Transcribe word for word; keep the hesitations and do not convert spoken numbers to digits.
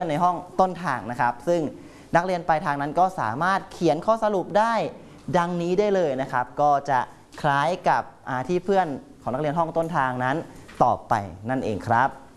ในห้องต้นทางนะครับซึ่งนักเรียนปลายทางนั้นก็สามารถเขียนข้อสรุปได้ดังนี้ได้เลยนะครับก็จะคล้ายกับที่เพื่อนของนักเรียนห้องต้นทางนั้นตอบไปนั่นเองครับ